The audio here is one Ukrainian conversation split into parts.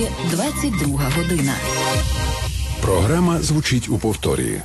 ефірі 22 година. Програма звучить у повторі.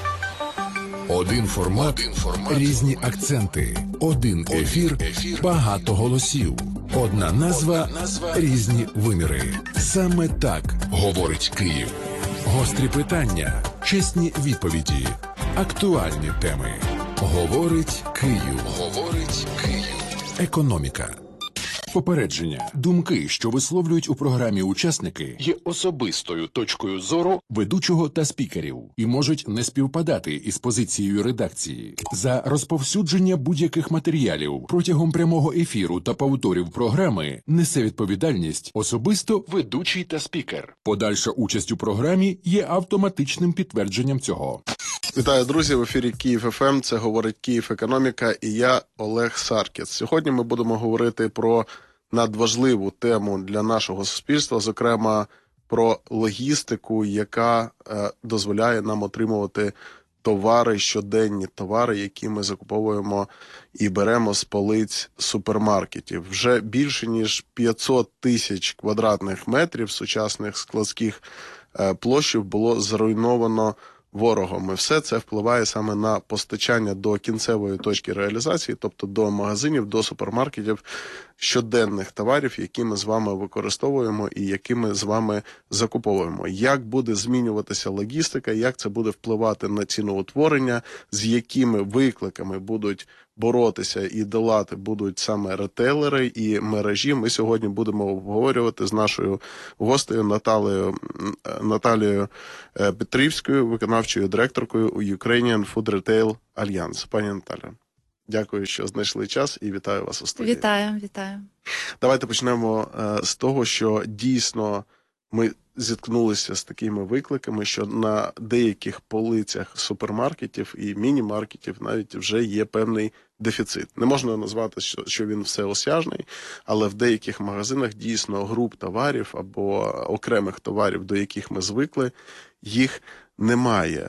Один формат, різні акценти. Один ефір, багато голосів. Одна назва, різні виміри. Саме так говорить Київ. Гострі питання, чесні відповіді, актуальні теми. Говорить Київ. Говорить Київ. Економіка. Попередження. Думки, що висловлюють у програмі учасники, є особистою точкою зору ведучого та спікерів і можуть не співпадати із позицією редакції. За розповсюдження будь-яких матеріалів протягом прямого ефіру та повторів програми несе відповідальність особисто ведучий та спікер. Подальша участь у програмі є автоматичним підтвердженням цього. Вітаю, друзі! В ефірі Київ ФМ. Це говорить Київ Економіка і я, Олег Саркіс. Сьогодні ми будемо говорити про надважливу тему для нашого суспільства, зокрема про логістику, яка дозволяє нам отримувати товари, щоденні товари, які ми закуповуємо і беремо з полиць супермаркетів. Вже більше ніж 500 тисяч квадратних метрів сучасних складських площів було зруйновано ворогом. І все це впливає саме на постачання до кінцевої точки реалізації, тобто до магазинів, до супермаркетів, щоденних товарів, які ми з вами використовуємо і які ми з вами закуповуємо. Як буде змінюватися логістика, як це буде впливати на ціноутворення, з якими викликами будуть боротися і долати будуть саме ретейлери і мережі. Ми сьогодні будемо обговорювати з нашою гостею Наталією Петрівською, виконавчою директоркою у Ukrainian Food Retail Alliance. Пані Наталя, дякую, що знайшли час, і вітаю вас у студії. Вітаю. Давайте почнемо з того, що дійсно ми зіткнулися з такими викликами, що на деяких полицях супермаркетів і міні-маркетів навіть вже є певний дефіцит. Не можна назвати, що він всеосяжний, але в деяких магазинах дійсно груп товарів або окремих товарів, до яких ми звикли, їх немає.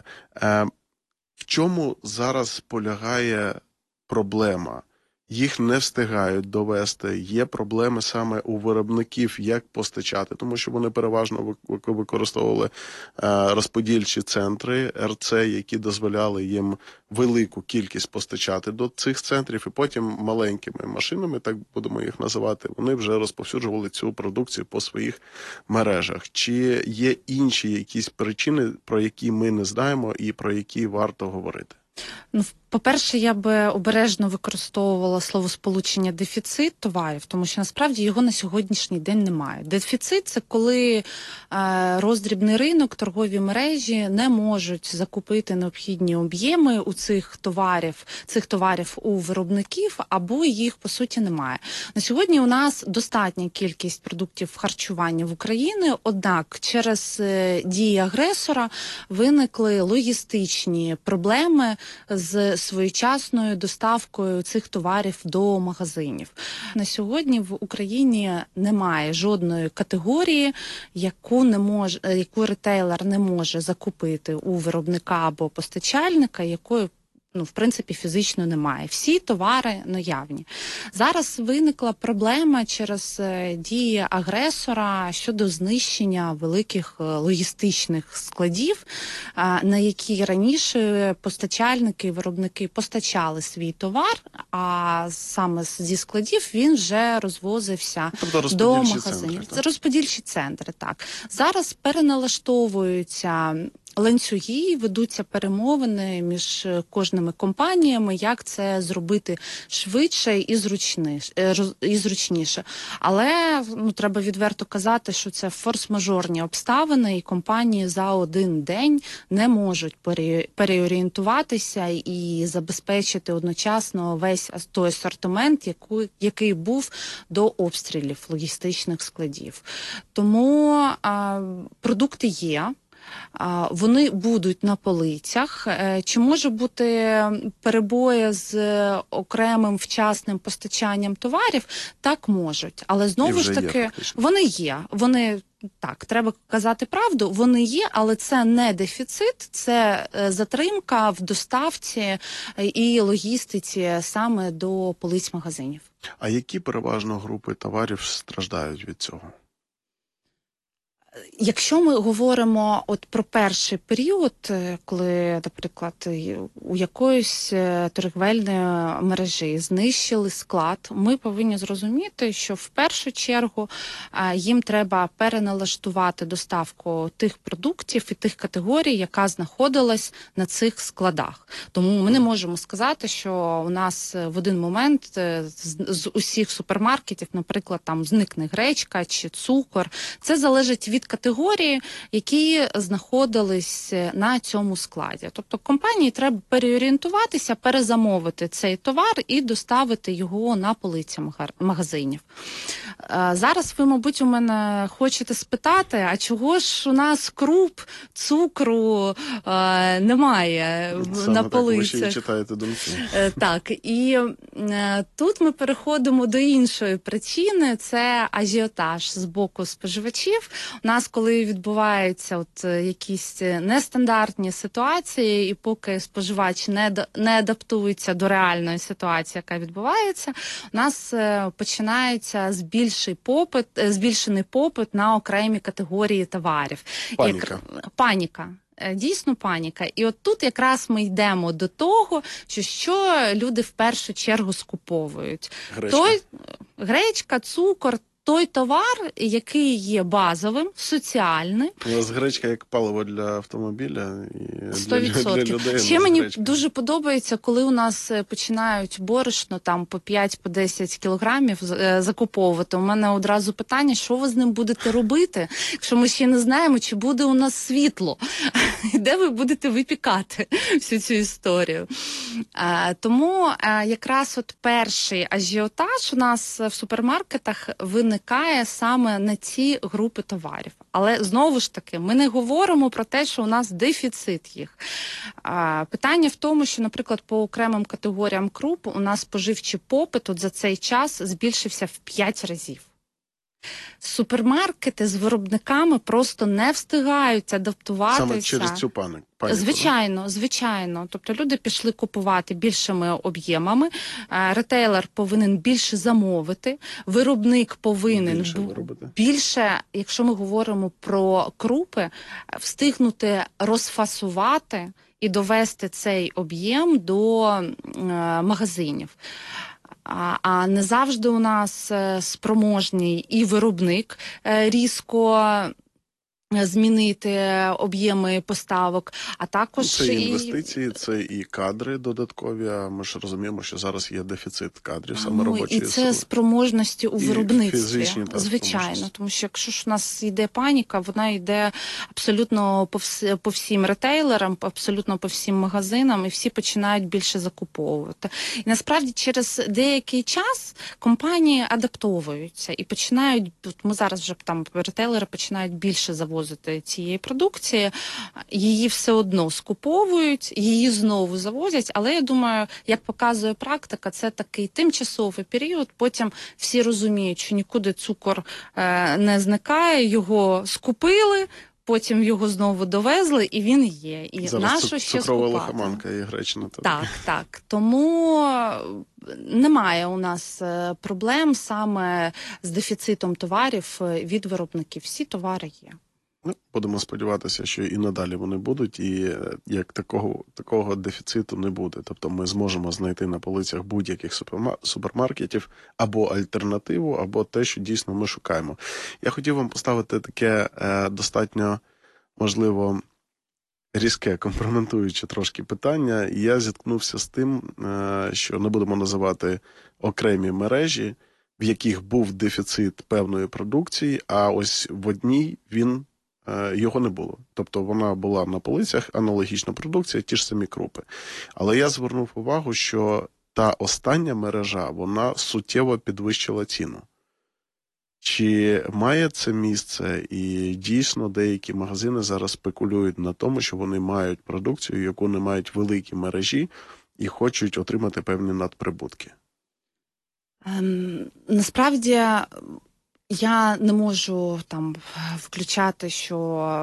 В чому зараз полягає проблема? Їх не встигають довести. Є проблеми саме у виробників, як постачати, тому що вони переважно використовували розподільчі центри РЦ, які дозволяли їм велику кількість постачати до цих центрів, і потім маленькими машинами, так будемо їх називати, вони вже розповсюджували цю продукцію по своїх мережах. Чи є інші якісь причини, про які ми не знаємо і про які варто говорити? По-перше, я би обережно використовувала словосполучення «дефіцит товарів», тому що насправді його на сьогоднішній день немає. Дефіцит – це коли роздрібний ринок, торгові мережі не можуть закупити необхідні об'єми у цих товарів у виробників, або їх, по суті, немає. На сьогодні у нас достатня кількість продуктів харчування в Україні, однак через дії агресора виникли логістичні проблеми з своєчасною доставкою цих товарів до магазинів. На сьогодні в Україні немає жодної категорії, яку ретейлер не може закупити у виробника або постачальника, якої в принципі, фізично немає. Всі товари наявні. Зараз виникла проблема через дії агресора щодо знищення великих логістичних складів, на які раніше постачальники і виробники постачали свій товар, а саме зі складів він вже розвозився до магазинів. Це розподільчі центри, так. Зараз переналаштовуються ланцюги, ведуться перемовини між кожними компаніями, як це зробити швидше і зручніше. Але треба відверто казати, що це форс-мажорні обставини, і компанії за один день не можуть переорієнтуватися і забезпечити одночасно весь той асортимент, який був до обстрілів логістичних складів. Тому продукти є. Вони будуть на полицях. Чи може бути перебої з окремим вчасним постачанням товарів? Так, можуть. Але знову ж таки, вони є. Так, треба казати правду, вони є, але це не дефіцит, це затримка в доставці і логістиці саме до полиць магазинів. А які переважно групи товарів страждають від цього? Якщо ми говоримо от про перший період, коли, наприклад, у якоїсь торгівельної мережі знищили склад, ми повинні зрозуміти, що в першу чергу їм треба переналаштувати доставку тих продуктів і тих категорій, яка знаходилась на цих складах. Тому ми не можемо сказати, що у нас в один момент з усіх супермаркетів, наприклад, там зникне гречка чи цукор. Це залежить від категорії, які знаходились на цьому складі. Тобто компанії треба переорієнтуватися, перезамовити цей товар і доставити його на полиці магазинів. Зараз ви, мабуть, у мене хочете спитати, а чого ж у нас круп, цукру немає Саме на так, полицях? ви ще й читаєте думки. Так, і тут ми переходимо до іншої причини, це ажіотаж з боку споживачів. У нас, коли відбуваються якісь нестандартні ситуації, і поки споживач не адаптується до реальної ситуації, яка відбувається, у нас починається збільшений попит на окремі категорії товарів. Паніка. Дійсно паніка. І от тут якраз ми йдемо до того, що люди в першу чергу скуповують. Гречка, цукор, той товар, який є базовим, соціальним. У нас гречка як паливо для автомобіля і 100%. для людей. Ще мені дуже подобається, коли у нас починають борошно там по 5-10 кілограмів закуповувати. У мене одразу питання, що ви з ним будете робити, якщо ми ще не знаємо, чи буде у нас світло, де ви будете випікати всю цю історію. Тому якраз от перший ажіотаж у нас в супермаркетах виникає саме на ці групи товарів. Але знову ж таки, ми не говоримо про те, що у нас дефіцит їх. Питання в тому, що, наприклад, по окремим категоріям круп у нас споживчий попит за цей час збільшився в 5 разів. Супермаркети з виробниками просто не встигають адаптуватися. Саме через цю паніку. Звичайно. Тобто люди пішли купувати більшими об'ємами, ретейлер повинен більше замовити, виробник повинен більше, якщо ми говоримо про крупи, встигнути розфасувати і довести цей об'єм до магазинів. А не завжди у нас спроможний і виробник різко змінити об'єми поставок, а також це і інвестиції, це і кадри додаткові. А ми ж розуміємо, що зараз є дефіцит кадрів, саме робочої сили. І це спроможності у виробництві. Звичайно, тому що якщо ж у нас йде паніка, вона йде абсолютно по всім ретейлерам, абсолютно по всім магазинам, і всі починають більше закуповувати. І насправді через деякий час компанії адаптовуються і починають, ми зараз вже там ретейлери починають більше завозити цієї продукції, її все одно скуповують, її знову завозять, але я думаю, як показує практика, це такий тимчасовий період, потім всі розуміють, що нікуди цукор не зникає, його скупили, потім його знову довезли, і він є. І зараз цукрова лихоманка і гречна. Так. Тому немає у нас проблем саме з дефіцитом товарів від виробників. Всі товари є. Будемо сподіватися, що і надалі вони будуть, і як такого дефіциту не буде. Тобто ми зможемо знайти на полицях будь-яких супермаркетів або альтернативу, або те, що дійсно ми шукаємо. Я хотів вам поставити таке достатньо, можливо, різке, компрометуюче трошки питання. І я зіткнувся з тим, що не будемо називати окремі мережі, в яких був дефіцит певної продукції, а ось в одній його не було. Тобто вона була на полицях, аналогічна продукція, ті ж самі крупи. Але я звернув увагу, що та остання мережа, вона суттєво підвищила ціну. Чи має це місце? І дійсно деякі магазини зараз спекулюють на тому, що вони мають продукцію, яку не мають великі мережі, і хочуть отримати певні надприбутки. Насправді, я не можу там включати, що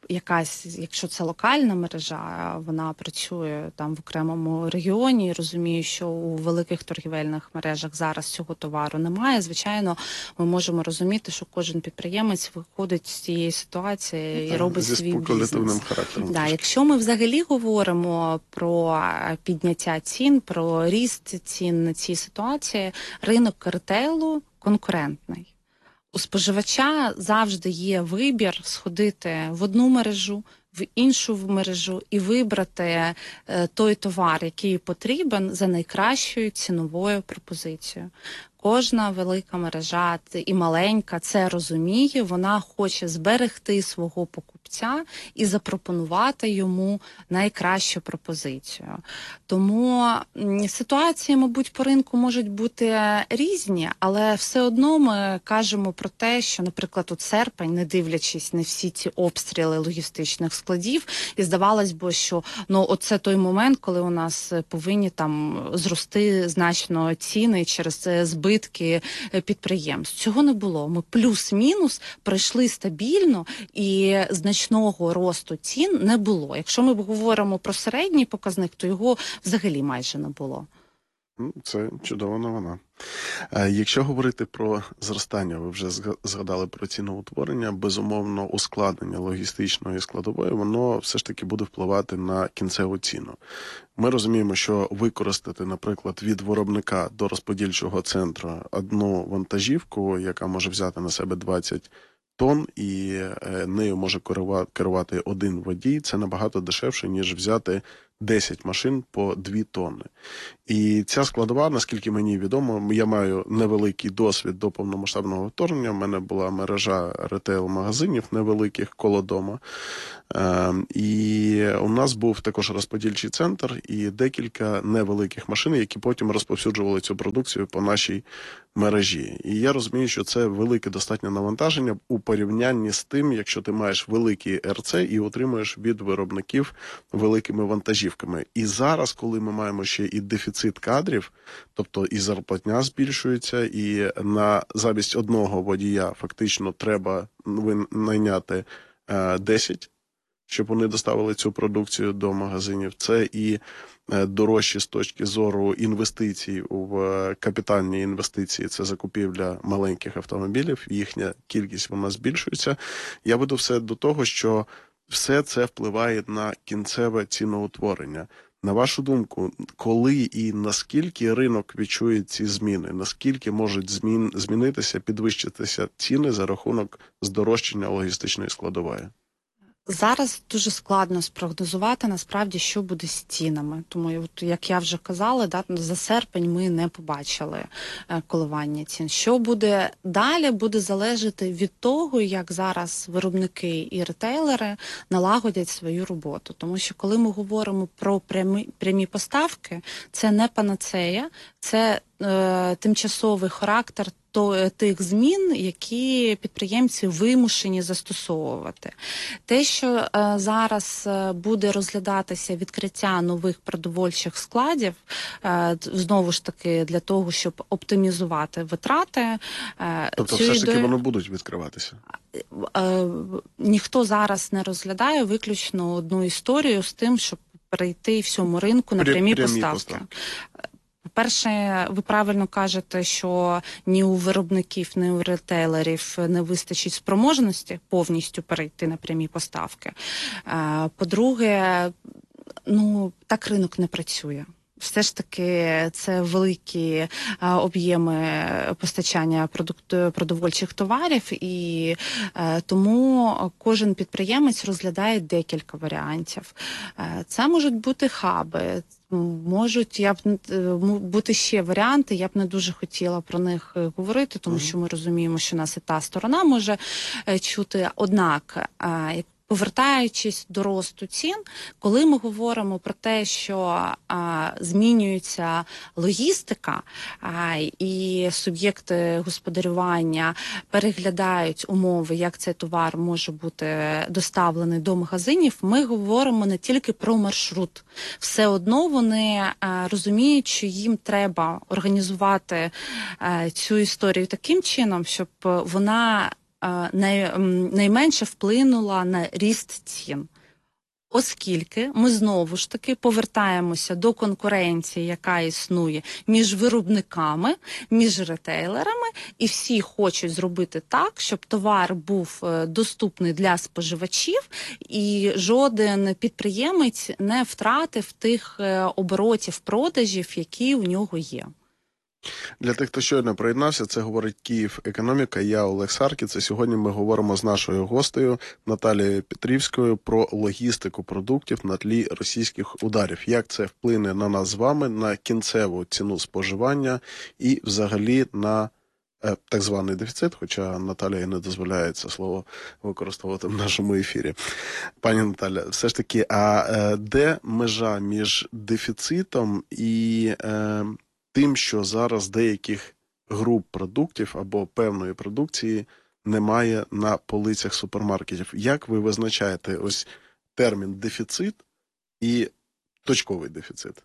якщо це локальна мережа, вона працює там в окремому регіоні, і розумію, що у великих торгівельних мережах зараз цього товару немає. Звичайно, ми можемо розуміти, що кожен підприємець виходить з цієї ситуації і робить свій бізнес. Характером. Да, якщо ми взагалі говоримо про підняття цін, про ріст цін на цій ситуації, ринок ретейлу конкурентний. У споживача завжди є вибір сходити в одну мережу, в іншу мережу і вибрати той товар, який потрібен за найкращою ціновою пропозицією. Кожна велика мережа і маленька це розуміє, вона хоче зберегти свого покупця і запропонувати йому найкращу пропозицію. Тому ситуації, мабуть, по ринку можуть бути різні, але все одно ми кажемо про те, що, наприклад, от серпень, не дивлячись на всі ці обстріли логістичних складів, і здавалось би, що оце той момент, коли у нас повинні там зрости значно ціни через збитки підприємств. Цього не було. Ми плюс-мінус пройшли стабільно і значного росту цін не було. Якщо ми говоримо про середній показник, то його взагалі майже не було. Це чудова новина. Якщо говорити про зростання, ви вже згадали про ціноутворення, безумовно, ускладнення логістичної складової, воно все ж таки буде впливати на кінцеву ціну. Ми розуміємо, що використати, наприклад, від виробника до розподільчого центру одну вантажівку, яка може взяти на себе 20 тонн, і нею може керувати один водій, це набагато дешевше, ніж взяти 10 машин по 2 тонни. І ця складова, наскільки мені відомо, я маю невеликий досвід до повномасштабного вторгнення, в мене була мережа ретейл-магазинів невеликих коло дома, і у нас був також розподільчий центр і декілька невеликих машин, які потім розповсюджували цю продукцію по нашій мережі. І я розумію, що це велике достатньо навантаження у порівнянні з тим, якщо ти маєш великий РЦ і отримуєш від виробників великими вантажівками. І зараз, коли ми маємо ще і дефіцит кадрів, тобто і зарплатня збільшується, і на замість одного водія фактично треба найняти 10, щоб вони доставили цю продукцію до магазинів. Це і дорожчі з точки зору інвестицій в капітальні інвестиції, це закупівля маленьких автомобілів, їхня кількість вона збільшується. Я веду все до того, що все це впливає на кінцеве ціноутворення. На вашу думку, коли і наскільки ринок відчує ці зміни? Наскільки можуть змінитися, підвищитися ціни за рахунок здорожчання логістичної складової? Зараз дуже складно спрогнозувати, насправді, що буде з цінами. Тому, як я вже казала, за серпень ми не побачили коливання цін. Що буде далі, буде залежати від того, як зараз виробники і ретейлери налагодять свою роботу. Тому що, коли ми говоримо про прямі поставки, це не панацея, це тимчасовий характер тих змін, які підприємці вимушені застосовувати. Те, що зараз буде розглядатися відкриття нових продовольчих складів, знову ж таки, для того, щоб оптимізувати витрати. Тобто все ж таки воно будуть відкриватися? Ніхто зараз не розглядає виключно одну історію з тим, щоб перейти всьому ринку на прямі поставки. По-перше, ви правильно кажете, що ні у виробників, ні у ретейлерів не вистачить спроможності повністю перейти на прямі поставки. По-друге, так ринок не працює. Все ж таки це великі об'єми постачання продовольчих товарів, і тому кожен підприємець розглядає декілька варіантів. Це можуть бути хаби, можуть бути ще варіанти, я б не дуже хотіла про них говорити, тому що ми розуміємо, що нас і та сторона може чути. Однак, повертаючись до росту цін, коли ми говоримо про те, що змінюється логістика і суб'єкти господарювання переглядають умови, як цей товар може бути доставлений до магазинів, ми говоримо не тільки про маршрут. Все одно вони розуміють, що їм треба організувати цю історію таким чином, щоб вона найменше вплинула на ріст цін. Оскільки ми знову ж таки повертаємося до конкуренції, яка існує між виробниками, між ретейлерами, і всі хочуть зробити так, щоб товар був доступний для споживачів, і жоден підприємець не втратив тих оборотів продажів, які у нього є. Для тих, хто щойно приєднався, це говорить Київ Економіка, я Олег Саркіц. І сьогодні ми говоримо з нашою гостею Наталією Петрівською про логістику продуктів на тлі російських ударів. Як це вплине на нас з вами, на кінцеву ціну споживання і взагалі на так званий дефіцит, хоча Наталія не дозволяє це слово використовувати в нашому ефірі. Пані Наталя, все ж таки, де межа між дефіцитом і тим, що зараз деяких груп продуктів або певної продукції немає на полицях супермаркетів? Як ви визначаєте ось термін дефіцит і точковий дефіцит?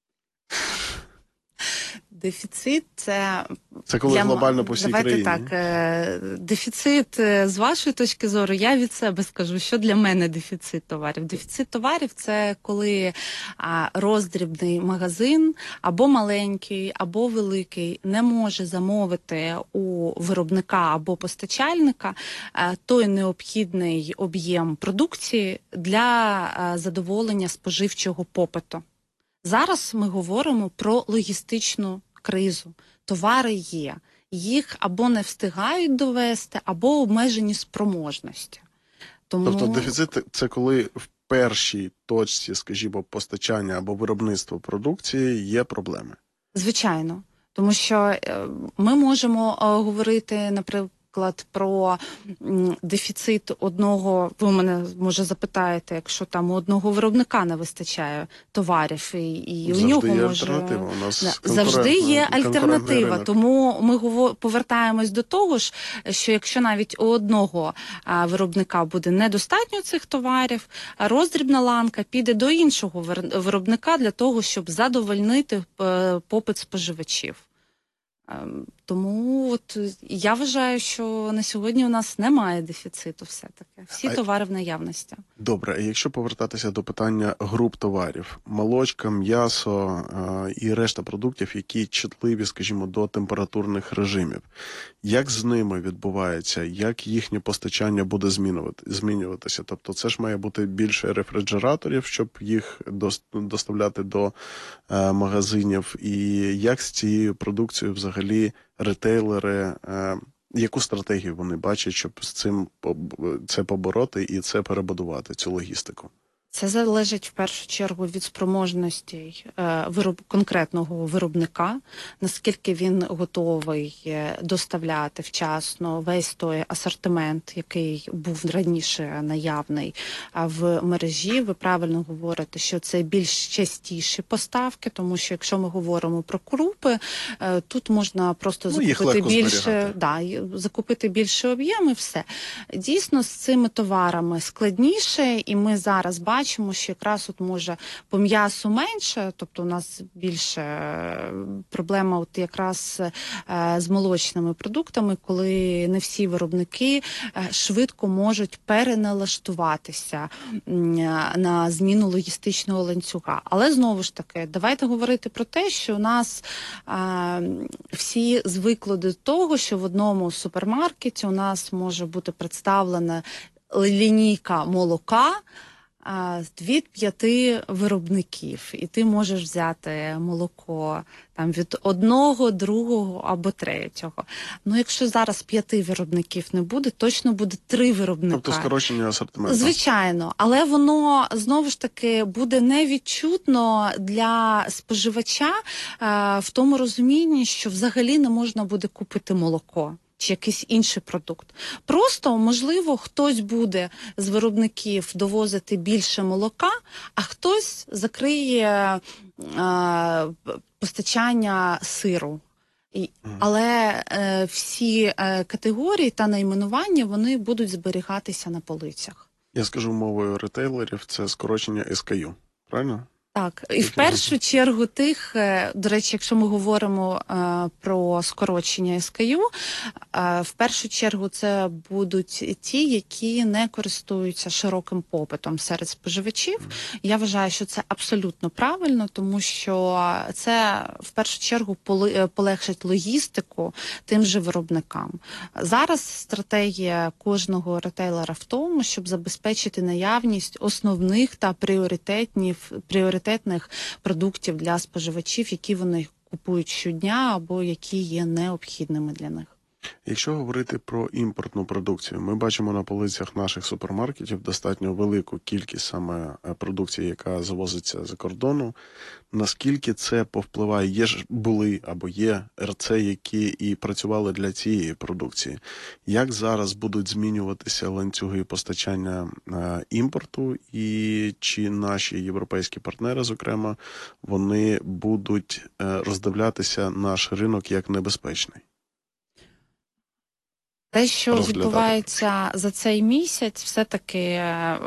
Дефіцит – це коли глобально по всій країні. Давайте так, дефіцит, з вашої точки зору, я від себе скажу, що для мене дефіцит товарів. Дефіцит товарів – це коли роздрібний магазин, або маленький, або великий, не може замовити у виробника або постачальника той необхідний об'єм продукції для задоволення споживчого попиту. Зараз ми говоримо про логістичну кризу. Товари є. Їх або не встигають довести, або обмежені спроможності. Тобто дефіцит – це коли в першій точці, скажімо, постачання або виробництва продукції є проблеми? Звичайно. Тому що ми можемо говорити, наприклад, про дефіцит одного, ви мене, може, запитаєте, якщо там у одного виробника не вистачає товарів, і у нього є може... альтернатива. У нас завжди є альтернатива, ринок. тому ми повертаємось до того ж, що якщо навіть у одного виробника буде недостатньо цих товарів, роздрібна ланка піде до іншого виробника для того, щоб задовольнити попит споживачів. Тому от я вважаю, що на сьогодні у нас немає дефіциту все-таки. Всі товари в наявності. Добре, а якщо повертатися до питання груп товарів, молочка, м'ясо і решта продуктів, які чутливі, скажімо, до температурних режимів, як з ними відбувається, як їхнє постачання буде змінюватися? Тобто це ж має бути більше рефрижераторів, щоб їх доставляти до магазинів, і як з цією продукцією взагалі ретейлери, яку стратегію вони бачать, щоб з цим це побороти і це перебудувати, цю логістику? Це залежить в першу чергу від спроможності конкретного виробника, наскільки він готовий доставляти вчасно весь той асортимент, який був раніше наявний в мережі. Ви правильно говорите, що це більш частіші поставки, тому що якщо ми говоримо про крупи, тут можна просто закупити більше об'єм і все. Дійсно, з цими товарами складніше, і ми зараз бачимо, що якраз от може по м'ясу менше, тобто у нас більше проблема от якраз з молочними продуктами, коли не всі виробники швидко можуть переналаштуватися на зміну логістичного ланцюга. Але знову ж таки, давайте говорити про те, що у нас всі звикли до того, що в одному супермаркеті у нас може бути представлена лінійка молока від 5 виробників, і ти можеш взяти молоко там від 1, 2 або 3. Ну, якщо зараз 5 виробників не буде, точно буде 3 виробника. Тобто скорочення асортименту. Звичайно, але воно, знову ж таки, буде невідчутно для споживача в тому розумінні, що взагалі не можна буде купити молоко чи якийсь інший продукт. Просто, можливо, хтось буде з виробників довозити більше молока, а хтось закриє постачання сиру. Але всі категорії та найменування, вони будуть зберігатися на полицях. Я скажу мовою ретейлерів, це скорочення SKU, правильно? Так, і в першу чергу тих, до речі, якщо ми говоримо про скорочення SKU, в першу чергу це будуть ті, які не користуються широким попитом серед споживачів. Я вважаю, що це абсолютно правильно, тому що це в першу чергу полегшить логістику тим же виробникам. Зараз стратегія кожного ретейлера в тому, щоб забезпечити наявність основних та пріоритетних продуктів для споживачів, які вони купують щодня або які є необхідними для них. Якщо говорити про імпортну продукцію, ми бачимо на полицях наших супермаркетів достатньо велику кількість саме продукції, яка завозиться за кордону. Наскільки це повпливає? Були або є РЦ, які і працювали для цієї продукції. Як зараз будуть змінюватися ланцюги постачання імпорту, і чи наші європейські партнери, зокрема, вони будуть роздивлятися наш ринок як небезпечний? Те, що відбувається за цей місяць, все-таки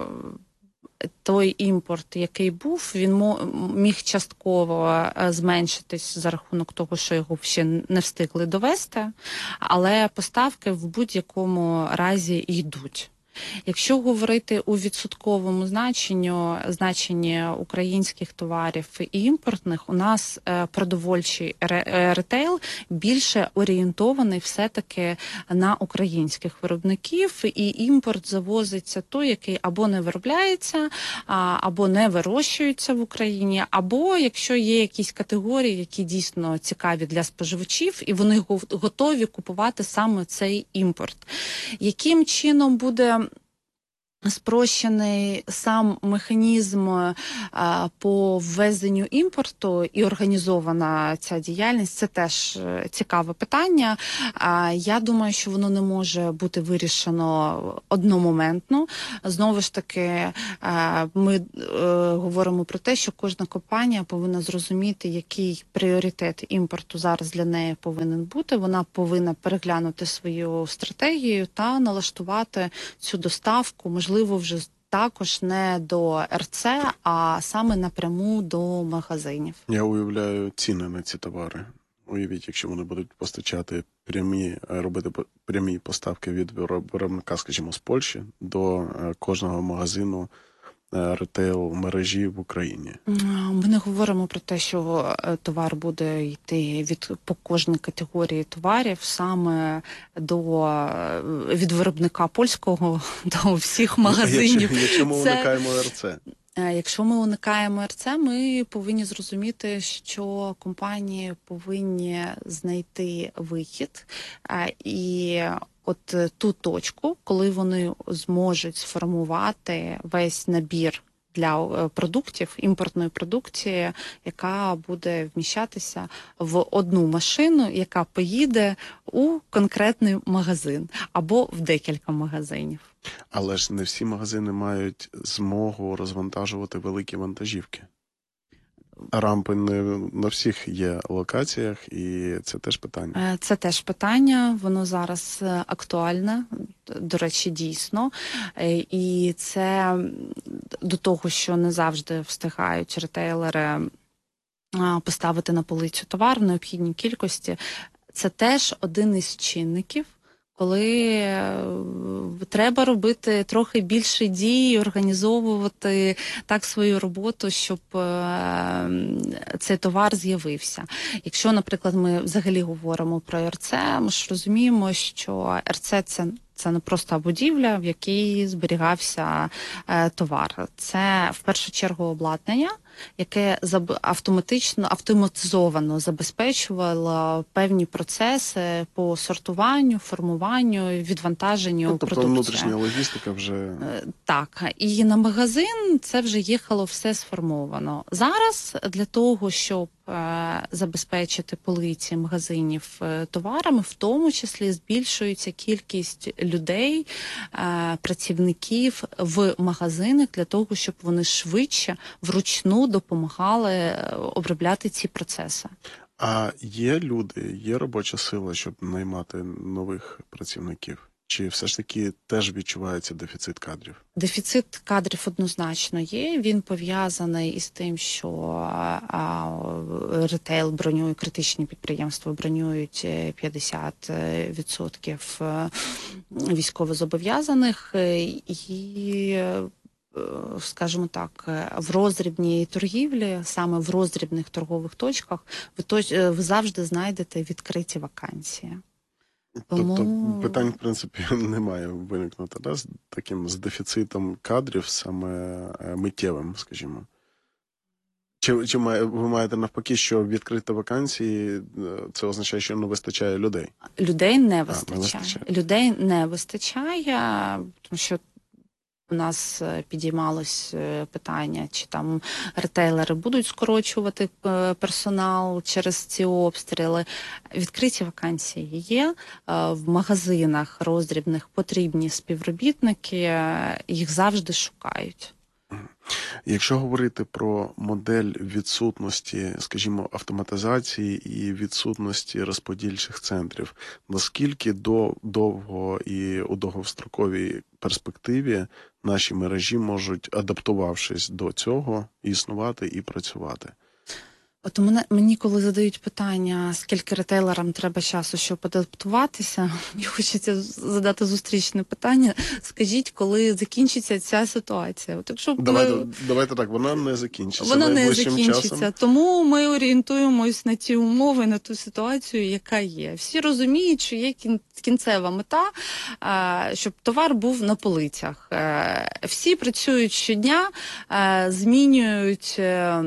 той імпорт, який був, він міг частково зменшитись за рахунок того, що його ще не встигли довести, але поставки в будь-якому разі йдуть. Якщо говорити у відсотковому значенні українських товарів і імпортних, у нас продовольчий ретейл більше орієнтований все-таки на українських виробників, і імпорт завозиться той, який або не виробляється, або не вирощується в Україні, або якщо є якісь категорії, які дійсно цікаві для споживачів, і вони готові купувати саме цей імпорт. Яким чином буде спрощений сам механізм по ввезенню імпорту і організована ця діяльність, це теж цікаве питання. Я думаю, що воно не може бути вирішено одномоментно. Знову ж таки, ми говоримо про те, що кожна компанія повинна зрозуміти, який пріоритет імпорту зараз для неї повинен бути. Вона повинна переглянути свою стратегію та налаштувати цю доставку, можливо, вже також не до РЦ, а саме напряму до магазинів. Я уявляю ціни на ці товари. Уявіть, якщо вони будуть постачати робити прямі поставки від виробника, скажімо, з Польщі до кожного магазину ретейл-мережі в Україні. Ми не говоримо про те, що товар буде йти по кожній категорії товарів саме від виробника польського до всіх магазинів. Якщо ми уникаємо РЦ. Якщо ми уникаємо РЦ, ми повинні зрозуміти, що компанії повинні знайти вихід і от ту точку, коли вони зможуть сформувати весь набір для продуктів, імпортної продукції, яка буде вміщатися в одну машину, яка поїде у конкретний магазин або в декілька магазинів. Але ж не всі магазини мають змогу розвантажувати великі вантажівки. Рампи не на всіх є локаціях, і це теж питання. Це теж питання, воно зараз актуальне, до речі, дійсно. І це до того, що не завжди встигають ретейлери поставити на полицю товар в необхідній кількості. Це теж один із чинників, коли треба робити трохи більше дій, організовувати так свою роботу, щоб цей товар з'явився. Якщо, наприклад, ми взагалі говоримо про РЦ, ми ж розуміємо, що РЦ – це не просто будівля, в якій зберігався товар. Це, в першу чергу, обладнання, яке автоматизовано забезпечувало певні процеси по сортуванню, формуванню, відвантаженню продукції. Тобто внутрішня логістика вже... Так. І на магазин це вже їхало все сформовано. Зараз для того, щоб забезпечити полиці магазинів товарами, в тому числі збільшується кількість людей, працівників в магазинах для того, щоб вони швидше, вручну допомагали обробляти ці процеси. А є люди, є робоча сила, щоб наймати нових працівників? Чи все ж таки теж відчувається дефіцит кадрів? Дефіцит кадрів однозначно є. Він пов'язаний із тим, що ретейл бронює, критичні підприємства бронюють 50% військовозобов'язаних і, скажімо так, в роздрібній торгівлі, саме в роздрібних торгових точках, ви завжди знайдете відкриті вакансії. Тобто питань, в принципі, не має виникнути, да, з дефіцитом кадрів, саме миттєвим, скажімо. Чи ви маєте навпаки, що відкриті вакансії, це означає, що не вистачає людей? Людей не вистачає. Людей не вистачає, тому що у нас підіймалось питання, чи там ретейлери будуть скорочувати персонал через ці обстріли. Відкриті вакансії є. В магазинах роздрібних потрібні співробітники, їх завжди шукають. Якщо говорити про модель відсутності, скажімо, автоматизації і відсутності розподільчих центрів, наскільки довго і у довгостроковій перспективі наші мережі можуть, адаптувавшись до цього, існувати і працювати? От мені, коли задають питання, скільки ретейлерам треба часу, щоб адаптуватися, мені хочеться задати зустрічне питання. Скажіть, коли закінчиться ця ситуація? От якщо Давайте так, вона не закінчиться. Вона не закінчиться, тому ми орієнтуємось на ті умови, на ту ситуацію, яка є. Всі розуміють, що є кінцева мета, щоб товар був на полицях. Всі працюють щодня, змінюють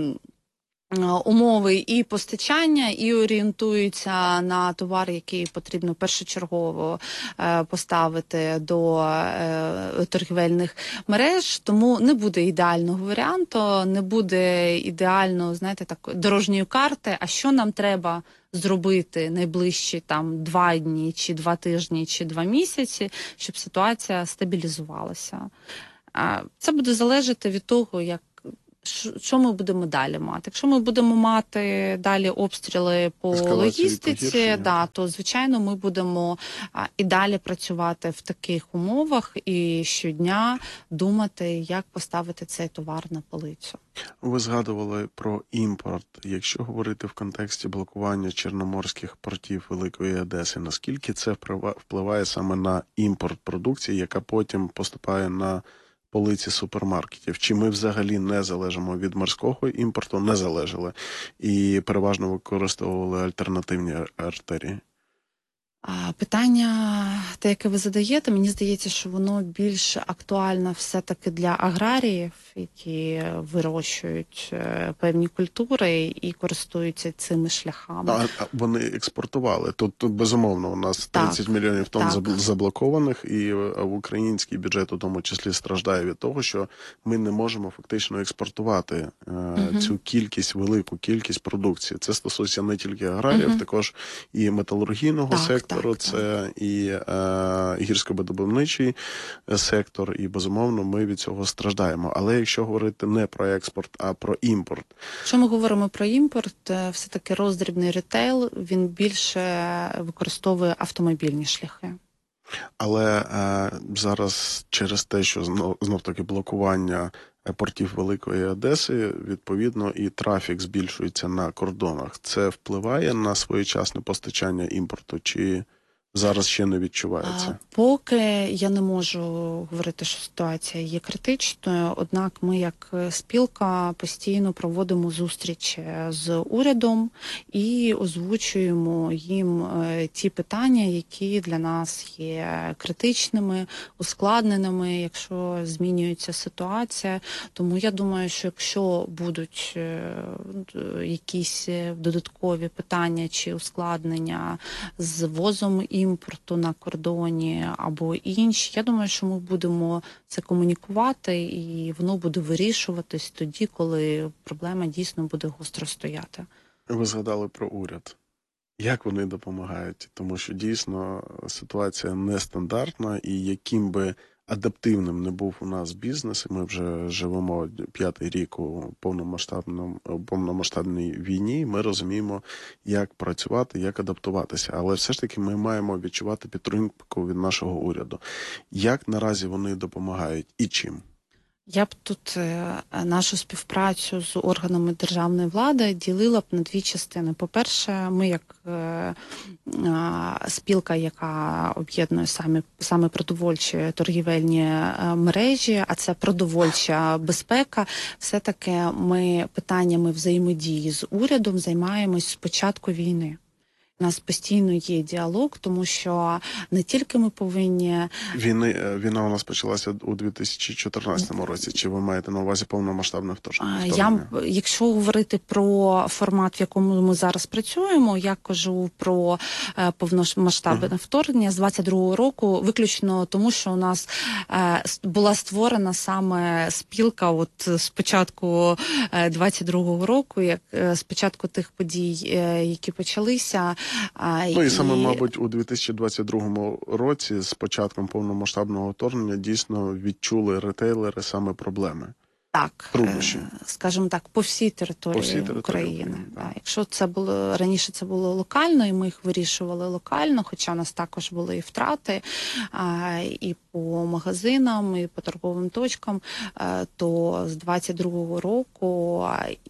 умови і постачання, і орієнтуються на товар, який потрібно першочергово поставити до торгівельних мереж. Тому не буде ідеального варіанту, не буде ідеально, знаєте, так, дорожньої карти, а що нам треба зробити найближчі там 2 дні, чи 2 тижні, чи 2 місяці, щоб ситуація стабілізувалася. Це буде залежати від того, що ми будемо далі мати. Якщо ми будемо мати далі обстріли по логістиці, то, звичайно, ми будемо і далі працювати в таких умовах і щодня думати, як поставити цей товар на полицю. Ви згадували про імпорт. Якщо говорити в контексті блокування чорноморських портів Великої Одеси, наскільки це впливає саме на імпорт продукції, яка потім поступає на полиці супермаркетів? Чи ми взагалі не залежимо від морського імпорту, не залежали і переважно використовували альтернативні артерії? Питання, те, яке ви задаєте, мені здається, що воно більш актуально все-таки для аграріїв, які вирощують певні культури і користуються цими шляхами. А вони експортували. Тут безумовно, у нас 30 мільйонів тонн заблокованих, і український бюджет у тому числі страждає від того, що ми не можемо фактично експортувати цю велику кількість продукції. Це стосується не тільки аграріїв, також і металургійного сектору, це і гірсько-видобувничий сектор, і, безумовно, ми від цього страждаємо. Але якщо говорити не про експорт, а про імпорт. Якщо ми говоримо про імпорт, все-таки роздрібний ретейл, він більше використовує автомобільні шляхи. Але зараз через те, що знов-таки блокування портів Великої Одеси, відповідно, і трафік збільшується на кордонах. Це впливає на своєчасне постачання імпорту, чи зараз ще не відчувається? Поки я не можу говорити, що ситуація є критичною, однак ми як спілка постійно проводимо зустрічі з урядом і озвучуємо їм ті питання, які для нас є критичними, ускладненими, якщо змінюється ситуація. Тому я думаю, що якщо будуть якісь додаткові питання чи ускладнення з ввозом імпорту на кордоні або інші, я думаю, що ми будемо це комунікувати і воно буде вирішуватись тоді, коли проблема дійсно буде гостро стояти. Ви згадали про уряд. Як вони допомагають? Тому що дійсно ситуація нестандартна, і яким би адаптивним не був у нас бізнес, і ми вже живемо 5-й рік у повномасштабній війні, ми розуміємо, як працювати, як адаптуватися. Але все ж таки ми маємо відчувати підтримку від нашого уряду. Як наразі вони допомагають і чим? Я б тут нашу співпрацю з органами державної влади ділила б на дві частини. По-перше, ми як спілка, яка об'єднує саме продовольчі торгівельні мережі, а це продовольча безпека, все-таки ми питаннями взаємодії з урядом займаємось з початку війни. У нас постійно є діалог, тому що не тільки ми повинні... Війна у нас почалася у 2014 році. Чи ви маєте на увазі повномасштабне вторгнення? Якщо говорити про формат, в якому ми зараз працюємо, я кажу про повномасштабне вторгнення з 22-го року, виключно тому, що у нас була створена саме спілка от з початку 22-го року, як з початку тих подій, які почалися. І саме, мабуть, у 2022 році з початком повномасштабного вторгнення дійсно відчули ретейлери саме проблеми. Так, труднощі. Скажімо так, по всій території України. Да. Якщо це було раніше, це було локально, і ми їх вирішували локально, хоча у нас також були і втрати, і по магазинам, і по торговим точкам, то з 22-го року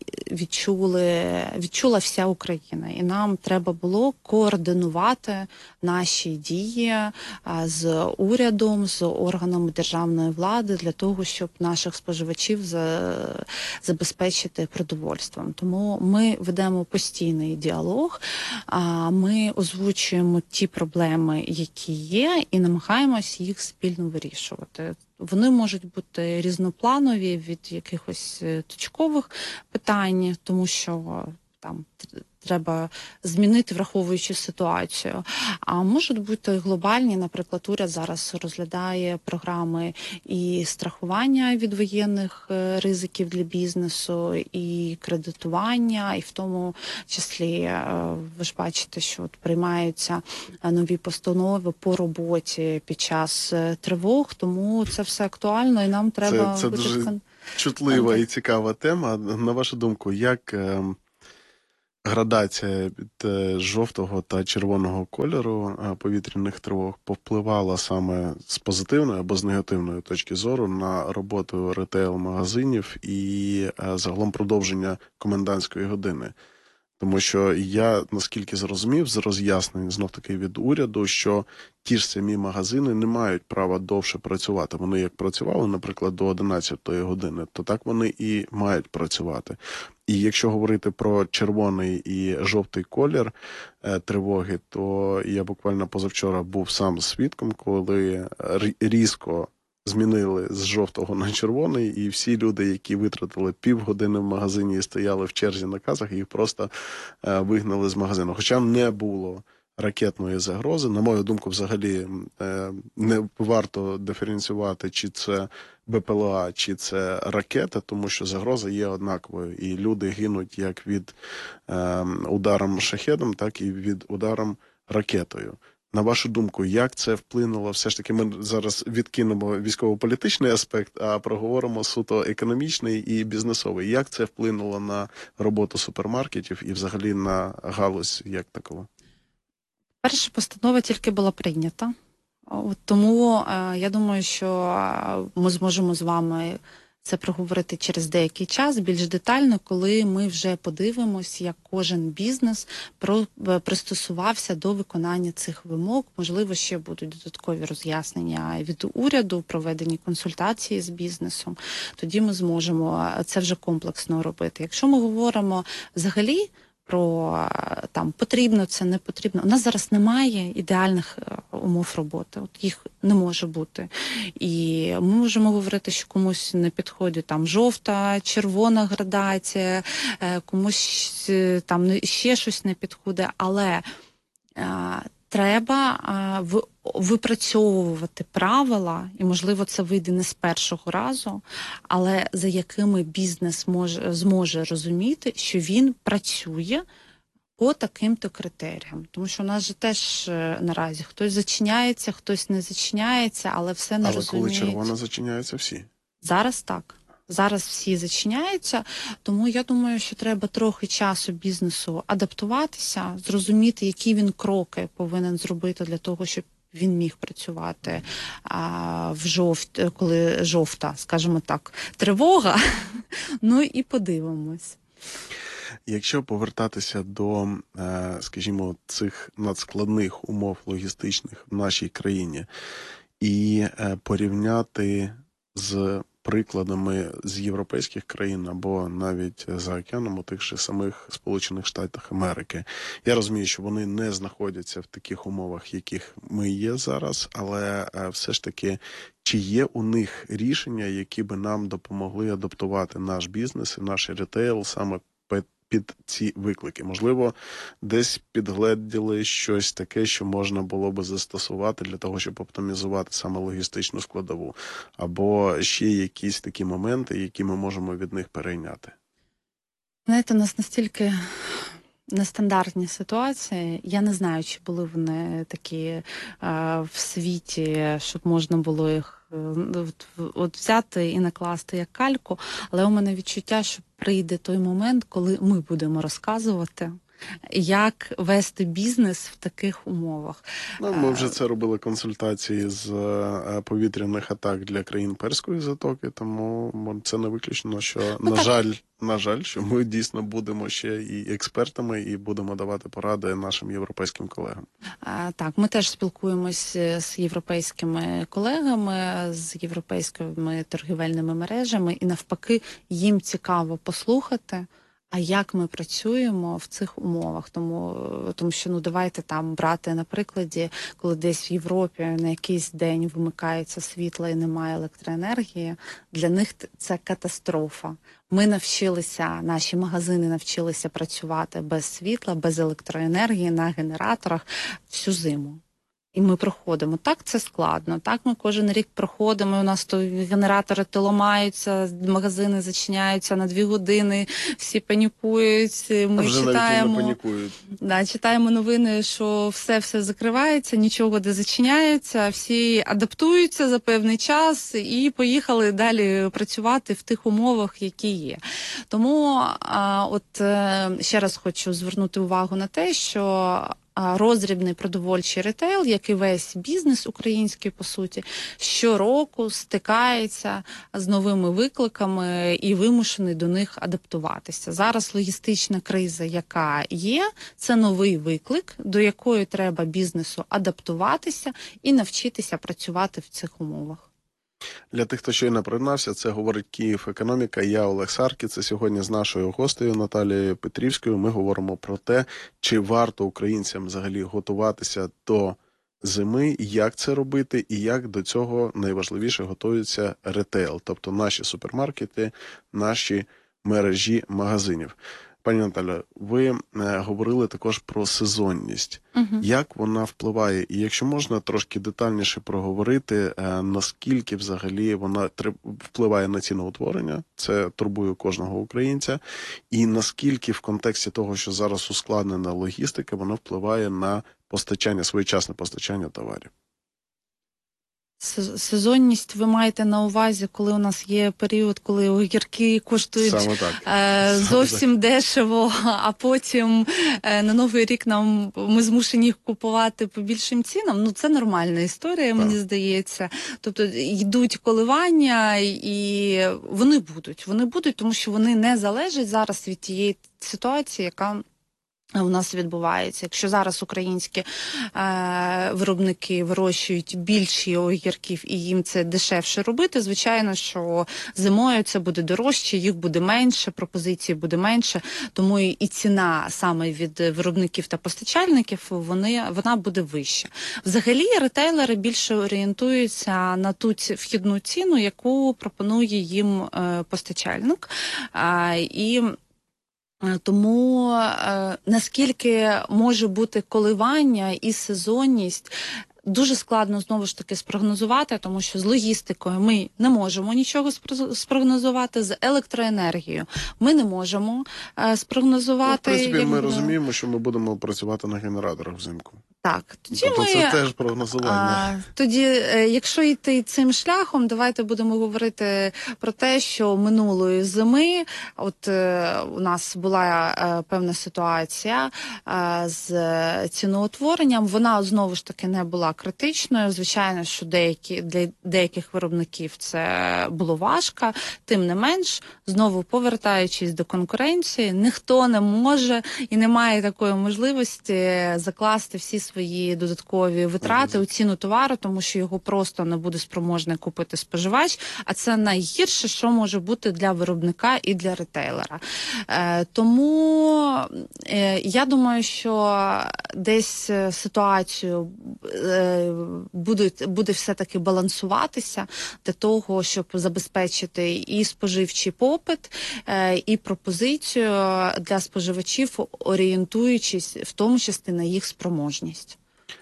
відчула вся Україна. І нам треба було координувати наші дії з урядом, з органами державної влади для того, щоб наших споживачів забезпечити продовольством. Тому ми ведемо постійний діалог, ми озвучуємо ті проблеми, які є, і намагаємось їх спільно вирішувати. Вони можуть бути різнопланові від якихось точкових питань, тому що там треба змінити, враховуючи ситуацію. А можуть бути глобальні, наприклад, уряд зараз розглядає програми і страхування від воєнних ризиків для бізнесу, і кредитування, і в тому числі, ви ж бачите, що от приймаються нові постанови по роботі під час тривог, тому це все актуально, і нам треба... Це дуже чутлива і цікава тема. На вашу думку, як градація від жовтого та червоного кольору повітряних тривог повпливала саме з позитивної або з негативної точки зору на роботу ретейл-магазинів і загалом продовження комендантської години? Тому що я, наскільки зрозумів, з роз'яснень знов-таки від уряду, що ті ж самі магазини не мають права довше працювати. Вони як працювали, наприклад, до 11-ї години, то так вони і мають працювати. І якщо говорити про червоний і жовтий колір тривоги, то я буквально позавчора був сам свідком, коли різко змінили з жовтого на червоний, і всі люди, які витратили півгодини в магазині і стояли в черзі на касах, їх просто вигнали з магазину. Хоча не було ракетної загрози. На мою думку, взагалі не варто диференціювати, чи це БПЛА, чи це ракета, тому що загроза є однаковою. І люди гинуть як від ударом шахедом, так і від ударом ракетою. На вашу думку, як це вплинуло? Все ж таки, ми зараз відкинемо військово-політичний аспект, а проговоримо суто економічний і бізнесовий. Як це вплинуло на роботу супермаркетів і взагалі на галузь як такову? Перша постанова тільки була прийнята. Тому я думаю, що ми зможемо з вами це проговорити через деякий час, більш детально, коли ми вже подивимось, як кожен бізнес пристосувався до виконання цих вимог. Можливо, ще будуть додаткові роз'яснення від уряду, проведені консультації з бізнесом. Тоді ми зможемо це вже комплексно робити. Якщо ми говоримо взагалі про там потрібно це, не потрібно. У нас зараз немає ідеальних умов роботи. От їх не може бути. І ми можемо говорити, що комусь не підходить там жовта, червона градація, комусь там ще щось не підходить, але треба випрацьовувати правила, і, можливо, це вийде не з першого разу, але за якими бізнес зможе розуміти, що він працює по таким-то критеріям. Тому що у нас же теж наразі хтось зачиняється, хтось не зачиняється, але все не розуміють. Але коли червона, зачиняються всі. Зараз так. Зараз всі зачиняються, тому я думаю, що треба трохи часу бізнесу адаптуватися, зрозуміти, які він кроки повинен зробити для того, щоб він міг працювати коли жовта, скажімо так, тривога. Ну і подивимось. Якщо повертатися до, скажімо, цих надскладних умов логістичних в нашій країні і порівняти з прикладами з європейських країн або навіть за океаном у тих же самих Сполучених Штатах Америки. Я розумію, що вони не знаходяться в таких умовах, яких ми є зараз, але все ж таки, чи є у них рішення, які би нам допомогли адаптувати наш бізнес і наш ретейл саме під ці виклики? Можливо, десь підгледіли щось таке, що можна було би застосувати для того, щоб оптимізувати саме логістичну складову, або ще якісь такі моменти, які ми можемо від них перейняти? Знаєте, у нас настільки нестандартні ситуації. Я не знаю, чи були вони такі в світі, щоб можна було їх от взяти і накласти як кальку, але у мене відчуття, що прийде той момент, коли ми будемо розказувати, як вести бізнес в таких умовах. Ну, ми вже це робили консультації з повітряних атак для країн Перської затоки, тому це не виключено, що, на жаль, що ми дійсно будемо ще і експертами, і будемо давати поради нашим європейським колегам. Так, ми теж спілкуємося з європейськими колегами, з європейськими торгівельними мережами, і навпаки, їм цікаво послухати, а як ми працюємо в цих умовах. Тому що, давайте там брати на прикладі, коли десь в Європі на якийсь день вимикається світло і немає електроенергії, для них це катастрофа. Ми навчилися, наші магазини навчилися працювати без світла, без електроенергії, на генераторах всю зиму. І ми проходимо. Так, це складно. Так, ми кожен рік проходимо, у нас то генератори то ламаються, магазини зачиняються на 2 години, всі панікують. Ми вже навіть не панікують. Читаємо новини, що все закривається, нічого не зачиняється, всі адаптуються за певний час і поїхали далі працювати в тих умовах, які є. Тому ще раз хочу звернути увагу на те, що роздрібний продовольчий ретейл, як і весь бізнес український, по суті, щороку стикається з новими викликами і вимушений до них адаптуватися. Зараз логістична криза, яка є, це новий виклик, до якої треба бізнесу адаптуватися і навчитися працювати в цих умовах. Для тих, хто щойно приєднався, це говорить Київ Економіка. Я Олег Саркіц. Це сьогодні з нашою гостею Наталією Петрівською. Ми говоримо про те, чи варто українцям взагалі готуватися до зими, як це робити і як до цього найважливіше готується ретейл, тобто наші супермаркети, наші мережі магазинів. Пані Наталя, ви говорили також про сезонність. Як вона впливає? І якщо можна трошки детальніше проговорити, наскільки взагалі вона впливає на ціноутворення, це турбує кожного українця, і наскільки в контексті того, що зараз ускладнена логістика, вона впливає на своєчасне постачання товарів? Сезонність ви маєте на увазі, коли у нас є період, коли огірки коштують зовсім дешево, а потім на Новий рік ми змушені їх купувати по більшим цінам. Це нормальна історія, мені здається. Тобто йдуть коливання, і вони будуть, тому що вони не залежать зараз від тієї ситуації, яка у нас відбувається. Якщо зараз українські виробники вирощують більше огірків і їм це дешевше робити, звичайно, що зимою це буде дорожче, їх буде менше, пропозиції буде менше, тому і ціна саме від виробників та постачальників, вона буде вища. Взагалі, ретейлери більше орієнтуються на ту вхідну ціну, яку пропонує їм постачальник. Тому наскільки може бути коливання і сезонність, дуже складно знову ж таки спрогнозувати, тому що з логістикою ми не можемо нічого спрогнозувати, з електроенергією ми не можемо спрогнозувати. В принципі, ми розуміємо, що ми будемо працювати на генераторах взимку. Так, тоді тобто це теж прогнозування. Тоді, якщо йти цим шляхом, давайте будемо говорити про те, що минулої зими, у нас була певна ситуація з ціноутворенням, вона знову ж таки не була критичною. Звичайно, що для деяких виробників це було важко, тим не менш, знову повертаючись до конкуренції, ніхто не може і не має такої можливості закласти всі свої додаткові витрати у ціну товару, тому що його просто не буде спроможний купити споживач, а це найгірше, що може бути для виробника і для ретейлера. Тому я думаю, що десь ситуацію буде все-таки балансуватися для того, щоб забезпечити і споживчий попит, і пропозицію для споживачів, орієнтуючись в тому числі на їх спроможність.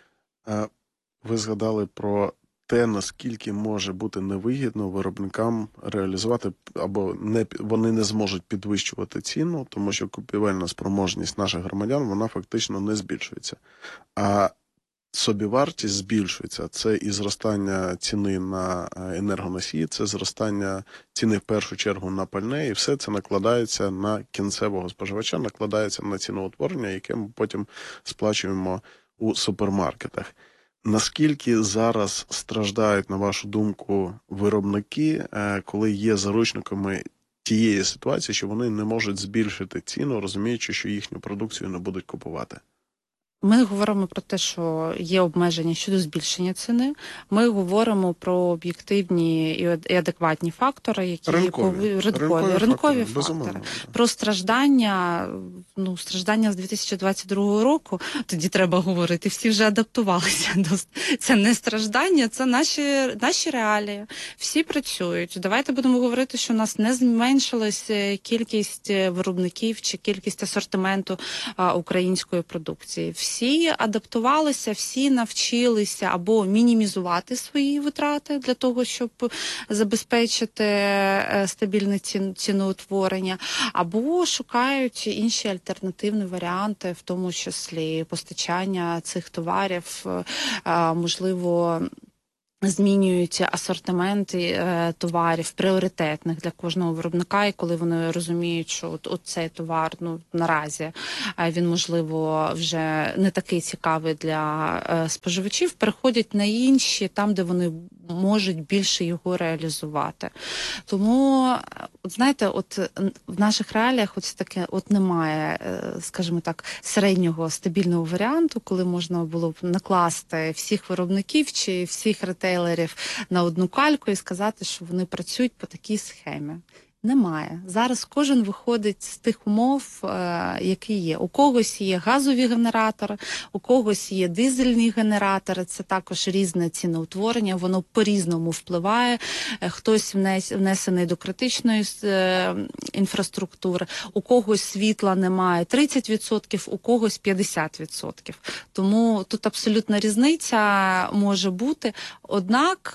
Ви згадали про те, наскільки може бути невигідно виробникам реалізувати, або вони не зможуть підвищувати ціну, тому що купівельна спроможність наших громадян, вона фактично не збільшується. А собівартість збільшується. Це і зростання ціни на енергоносії, це зростання ціни в першу чергу на пальне, і все це накладається на кінцевого споживача, накладається на ціноутворення, яке ми потім сплачуємо у супермаркетах. Наскільки зараз страждають, на вашу думку, виробники, коли є заручниками тієї ситуації, що вони не можуть збільшити ціну, розуміючи, що їхню продукцію не будуть купувати? Ми говоримо про те, що є обмеження щодо збільшення ціни. Ми говоримо про об'єктивні і адекватні фактори, які ринкові фактори. Про страждання, страждання з 2022 року, тоді треба говорити, всі вже адаптувалися. Це не страждання, це наші реалії. Всі працюють. Давайте будемо говорити, що у нас не зменшилась кількість виробників чи кількість асортименту української продукції. Всі адаптувалися, всі навчилися або мінімізувати свої витрати для того, щоб забезпечити стабільне ціноутворення, або шукають інші альтернативні варіанти, в тому числі постачання цих товарів, можливо, змінюють асортименти товарів пріоритетних для кожного виробника, і коли вони розуміють, що от цей товар наразі він, можливо, вже не такий цікавий для споживачів, переходять на інші, там, де вони можуть більше його реалізувати. Тому, знаєте, в наших реаліях таке немає, скажімо так, середнього стабільного варіанту, коли можна було б накласти всіх виробників чи всіх ретейлерів на одну кальку і сказати, що вони працюють по такій схемі. Немає. Зараз кожен виходить з тих умов, які є. У когось є газові генератори, у когось є дизельні генератори, це також різне ціноутворення, воно по-різному впливає. Хтось внесений до критичної інфраструктури, у когось світла немає 30%, у когось 50%. Тому тут абсолютна різниця може бути. Однак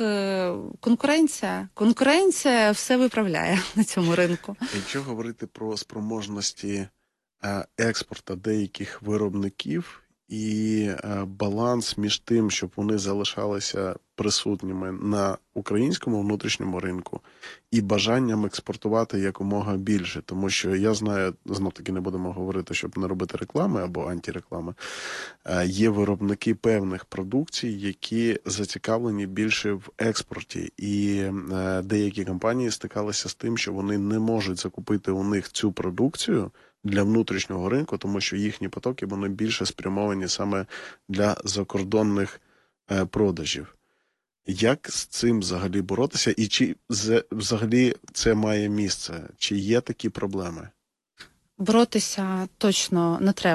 конкуренція все виправляє на цьому ринку. Якщо говорити про спроможності експорту деяких виробників і баланс між тим, щоб вони залишалися присутніми на українському внутрішньому ринку і бажанням експортувати якомога більше, тому що я знаю, знов-таки не будемо говорити, щоб не робити реклами або антиреклами, є виробники певних продукцій, які зацікавлені більше в експорті, і деякі компанії стикалися з тим, що вони не можуть закупити у них цю продукцію для внутрішнього ринку, тому що їхні потоки, вони більше спрямовані саме для закордонних продажів. Як з цим взагалі боротися? І чи взагалі це має місце? Чи є такі проблеми? Боротися точно не треба.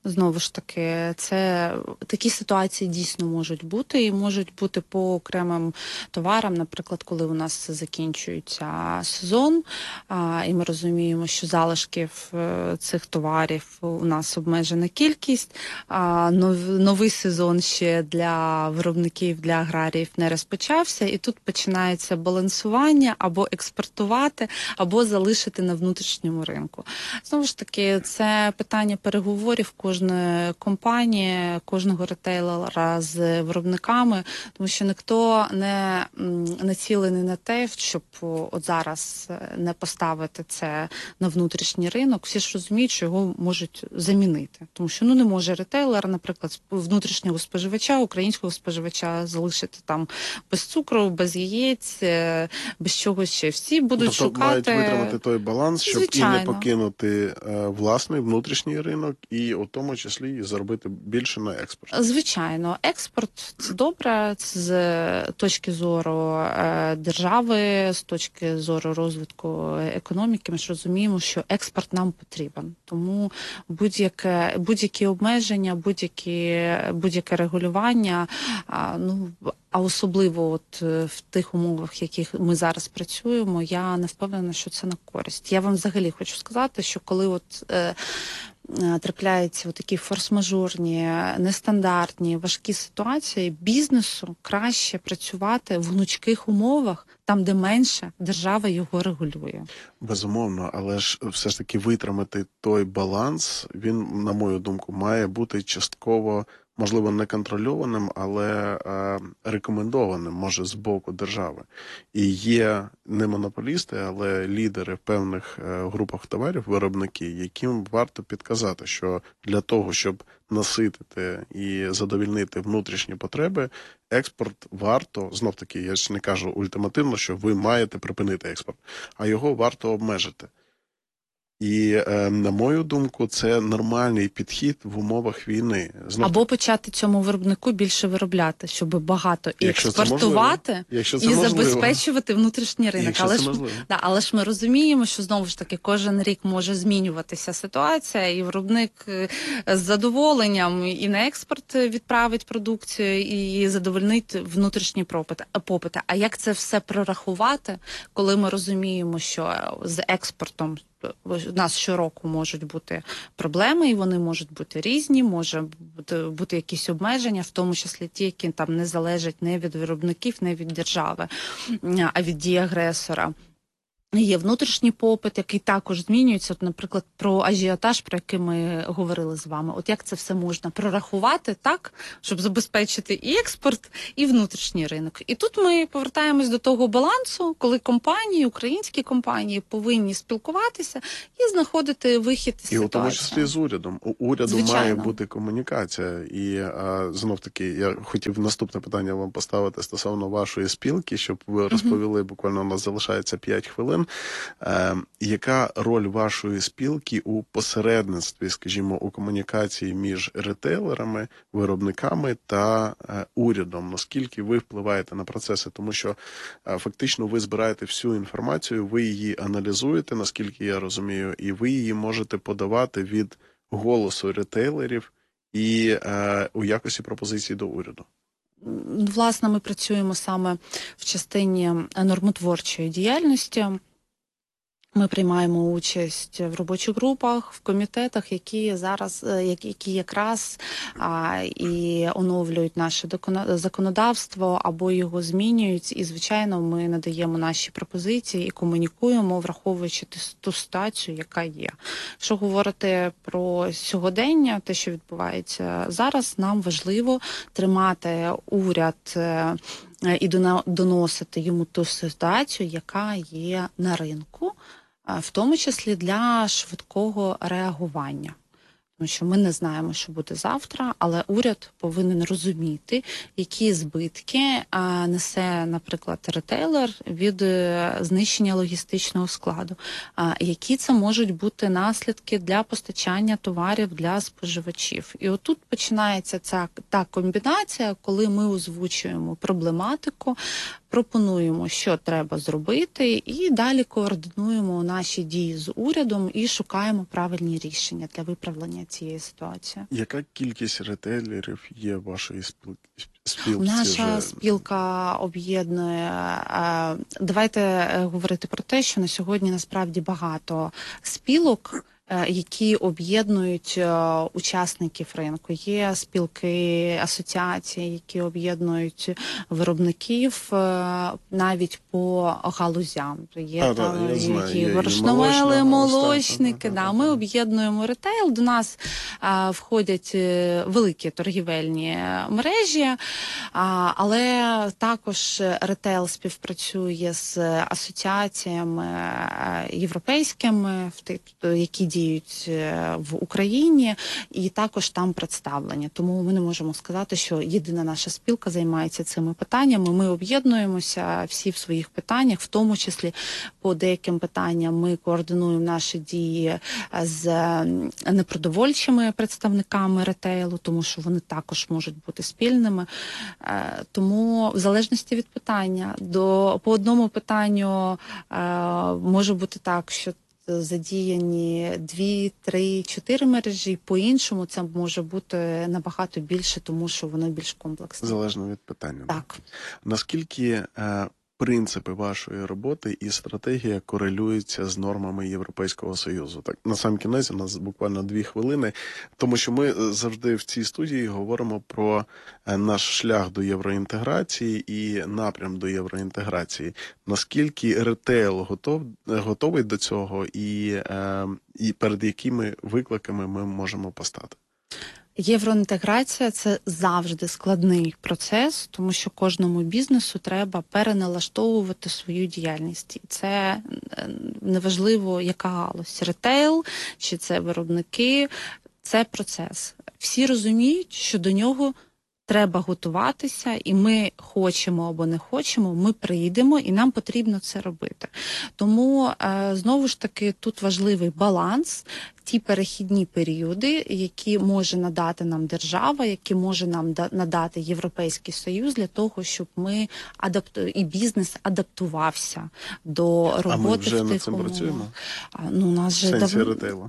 Знову ж таки, такі ситуації дійсно можуть бути, і можуть бути по окремим товарам, наприклад, коли у нас закінчується сезон, і ми розуміємо, що залишків цих товарів у нас обмежена кількість, новий сезон ще для виробників, для аграріїв не розпочався, і тут починається балансування або експортувати, або залишити на внутрішньому ринку. Знову ж таки, це питання переговорів кожної компанії, кожного ретейлера з виробниками, тому що ніхто не націлений на те, щоб от зараз не поставити це на внутрішній ринок. Всі ж розуміють, що його можуть замінити, тому що не може ретейлер, наприклад, внутрішнього споживача, українського споживача залишити там без цукру, без яєць, без чогось ще. Всі будуть шукати... мають витримати той баланс, щоб Звичайно. і не покинути власний внутрішній ринок, і у тому числі і заробити більше на експорт. Звичайно, експорт – це добре з точки зору держави, з точки зору розвитку економіки. Ми ж розуміємо, що експорт нам потрібен. Тому будь-які обмеження, будь-яке регулювання, а особливо от в тих умовах, в яких ми зараз працюємо, я не впевнена, що це на користь. Я вам взагалі хочу сказати, що коли трапляються такі форс-мажорні, нестандартні, важкі ситуації, бізнесу краще працювати в гнучких умовах, там, де менше держава його регулює. Безумовно, але ж все ж таки витримати той баланс, він, на мою думку, має бути частково, можливо, не контрольованим, але рекомендованим, може, з боку держави. І є не монополісти, але лідери в певних групах товарів, виробники, яким варто підказати, що для того, щоб наситити і задовільнити внутрішні потреби, експорт варто, знов-таки, я ж не кажу ультимативно, що ви маєте припинити експорт, а його варто обмежити. І, на мою думку, це нормальний підхід в умовах війни. Або почати цьому виробнику більше виробляти, щоб багато і експортувати, і забезпечувати внутрішній ринок. Але ж ми розуміємо, що знову ж таки кожен рік може змінюватися ситуація, і виробник з задоволенням і на експорт відправить продукцію, і задовольнить внутрішній попит. А як це все прорахувати, коли ми розуміємо, що з експортом у нас щороку можуть бути проблеми, і вони можуть бути різні, може бути якісь обмеження, в тому числі ті, які там не залежать не від виробників, не від держави, а від дії агресора. Є внутрішній попит, який також змінюється. От, наприклад, про ажіотаж, про який ми говорили з вами. От як це все можна прорахувати так, щоб забезпечити і експорт, і внутрішній ринок. І тут ми повертаємось до того балансу, коли компанії, українські компанії повинні спілкуватися і знаходити вихід із ситуації. І у тому числі з урядом. У уряду Звичайно. Має бути комунікація. І знов-таки я хотів наступне питання вам поставити стосовно вашої спілки, щоб ви розповіли, буквально у нас залишається 5 хвилин. Яка роль вашої спілки у посередництві, скажімо, у комунікації між ретейлерами, виробниками та урядом? Наскільки ви впливаєте на процеси? Тому що фактично ви збираєте всю інформацію, ви її аналізуєте, наскільки я розумію, і ви її можете подавати від голосу ретейлерів і у якості пропозицій до уряду. Власне, ми працюємо саме в частині нормотворчої діяльності. Ми приймаємо участь в робочих групах, в комітетах, які якраз і оновлюють наше законодавство або його змінюють. І, звичайно, ми надаємо наші пропозиції і комунікуємо, враховуючи ту ситуацію, яка є. Якщо говорити про сьогодення, те, що відбувається зараз, нам важливо тримати уряд і доносити йому ту ситуацію, яка є на ринку, в тому числі для швидкого реагування. Тому що ми не знаємо, що буде завтра, але уряд повинен розуміти, які збитки несе, наприклад, ретейлер від знищення логістичного складу, які це можуть бути наслідки для постачання товарів для споживачів. І отут починається та комбінація, коли ми озвучуємо проблематику, пропонуємо, що треба зробити, і далі координуємо наші дії з урядом і шукаємо правильні рішення для виправлення цієї ситуації. Яка кількість ретейлерів є в вашій спілці? Наша вже? спілка об'єднує, давайте говорити про те, що на сьогодні насправді багато спілок, які об'єднують учасників ринку. Є спілки, асоціації, які об'єднують виробників навіть по галузям. Є там, які борошновели, молочники. Ми об'єднуємо ретейл. До нас входять великі торгівельні мережі, але також ретейл співпрацює з асоціаціями європейськими, які діють в Україні, і також там представлені. Тому ми не можемо сказати, що єдина наша спілка займається цими питаннями. Ми об'єднуємося всі в своїх питаннях, в тому числі по деяким питанням ми координуємо наші дії з непродовольчими представниками ретейлу, тому що вони також можуть бути спільними. Тому в залежності від питання, по одному питанню може бути так, що задіяні 2, 3, 4 мережі, по-іншому це може бути набагато більше, тому що воно більш комплексне. Залежно від питання. Так. Наскільки принципи вашої роботи і стратегія корелюються з нормами Європейського Союзу? Так, на сам кінець, у нас буквально 2 хвилини, тому що ми завжди в цій студії говоримо про наш шлях до євроінтеграції і напрям до євроінтеграції. Наскільки ретейл готовий до цього і перед якими викликами ми можемо постати? Євроінтеграція – це завжди складний процес, тому що кожному бізнесу треба переналаштовувати свою діяльність. І це неважливо, яка галузь – ретейл, чи це виробники, це процес. Всі розуміють, що до нього треба готуватися, і ми хочемо або не хочемо, ми прийдемо, і нам потрібно це робити. Тому, знову ж таки, тут важливий баланс, ті перехідні періоди, які може надати нам держава, які може нам надати Європейський Союз для того, щоб ми і бізнес адаптувався до роботи в тих умовах. А ми вже над цим працюємо? У нас же в сенсі ретейлу?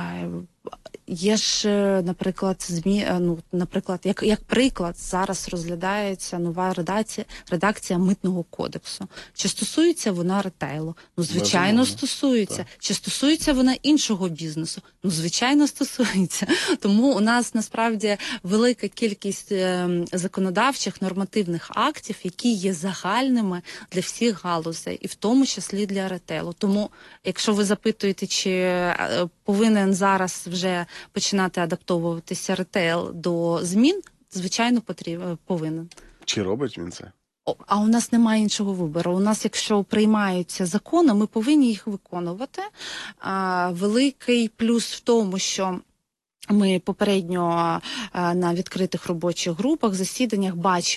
Є ж, наприклад, наприклад, як приклад, зараз розглядається нова редакція Митного кодексу. Чи стосується вона ретейлу? Звичайно, стосується. Так. Чи стосується вона іншого бізнесу? Звичайно, стосується. Тому у нас, насправді, велика кількість законодавчих, нормативних актів, які є загальними для всіх галузей, і в тому числі для ретейлу. Тому, якщо ви запитуєте, чи повинен зараз вже починати адаптовуватися ретейл до змін, звичайно, повинен. Чи робить він це? А у нас немає іншого вибору. У нас, якщо приймаються закони, ми повинні їх виконувати. Великий плюс в тому, що ми попередньо на відкритих робочих групах, засіданнях бачимо,